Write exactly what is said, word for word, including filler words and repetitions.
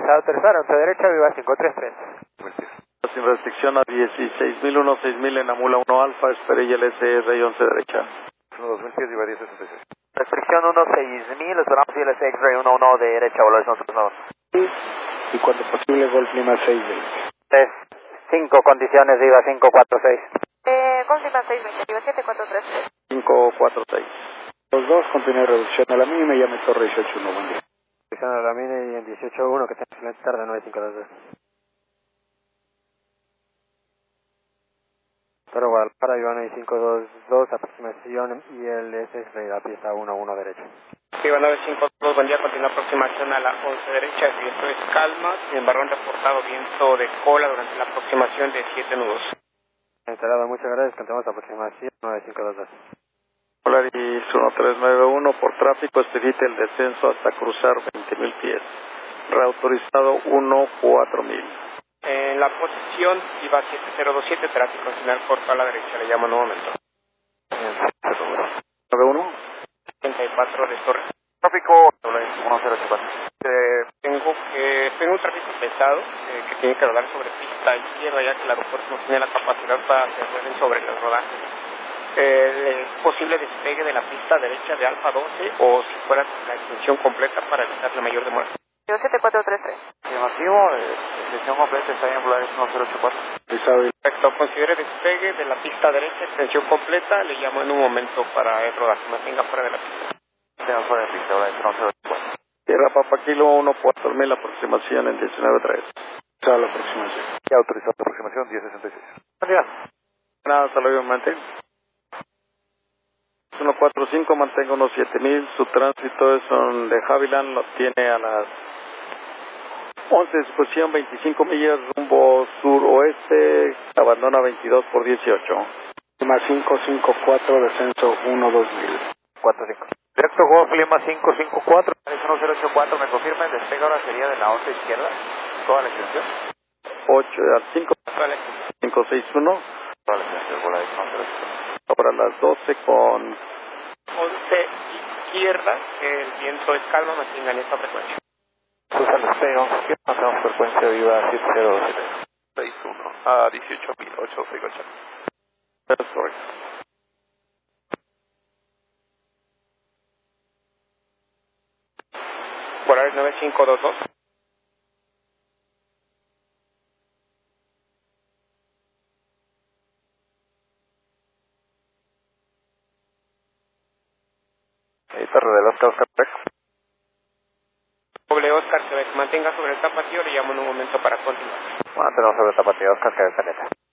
autorizar, once derecha, viva cinco tres tres. Sin restricción a dieciséis mil, seis mil en Amula uno Alfa, Esperilla L S R y once derecha. uno dos mil pies, viva diez sesenta y seis. Restricción uno seis mil, esperamos I L S X-Ray uno uno derecha, valores once dos. Y cuando posible, Golf Lima seis veinte. tres, cinco condiciones, viva cinco cuatro seis. Eh, Golf Lima seis veinte, viva siete cuatro tres tres. cinco cuatro seis. Los dos, continúe reducción a la mínima y llame Torre dieciocho uno, buen día. Restricción a la mínima y en dieciocho uno, que tenga excelente tarde, nueve cinco dos dos. Toro Guadalajara, viva nueve cinco dos dos, aproximación I L S X-Ray, la pista uno uno derecha. Viva nueve cinco dos, buen día, continúa aproximación a la once derecha, el viento es calma, sin embargo han reportado viento de cola durante la aproximación de siete nudos. Instalado, muchas gracias, continuamos aproximación nueve cinco dos dos. Polaris uno tres nueve uno, por tráfico expedite el descenso hasta cruzar veinte mil pies. Reautorizado uno cuatro mil. En la posición viva siete cero dos siete, tráfico señal corto a la derecha, le llamo en un momento. nueve uno. treinta y cuatro de Torre. Tráfico uno cero ocho cuatro. Eh, tengo que tengo un tráfico pesado eh, que tiene que rodar sobre pista izquierda, ya que el aeropuerto no tiene la capacidad para que rueden sobre los rodajes. Eh, es posible despegue de la pista derecha de Alfa doce o si fuera la extensión completa para evitar la mayor demora. siete cuatro tres tres. Afirmativo, extensión completa, está en Polaris uno cero ocho cuatro. Perfecto, considere despegue de la pista derecha, extensión completa, le llamo en un momento para el rodaje, mantenga fuera de la pista. Tengo fuera de pista, Polaris uno cero ocho cuatro. Tierra Papa Kilo uno cuatro mil, aproximación en diecinueve tres. Toda la aproximación. Ya autorizado la aproximación diez sesenta y seis. Buen día. Nada, hasta luego, mantén. uno cuatro cinco, mantengo unos siete mil, su tránsito es en de Havilland, lo tiene a las once, disposición veinticinco millas, rumbo suroeste, abandona veintidós por dieciocho. Lima cinco cinco cuatro, descenso uno dos mil. cuatro cinco. Directo Golf Lima cinco cinco cuatro, uno cero ocho cuatro, me confirma, el despegue ahora sería de la once izquierda, toda la extensión. ocho al cinco, cinco seis uno. Toda la extensión, Polaris uno cero ocho cuatro. Ahora las doce con once izquierda, el viento es calma, mantengan esta frecuencia. Susan despegue once izquierda, hacemos frecuencia viva siete cero dos siete. seis uno a dieciocho mil ochocientos cincuenta. sorry. Polaris nueve cinco dos dos. Ahí Torre del Oscar, Oscar Rex. Doble Oscar, Quebec, mantenga sobre el tapatío, le llamo en un momento para continuar. Bueno, tenemos sobre el tapatío Oscar, que es Caneta.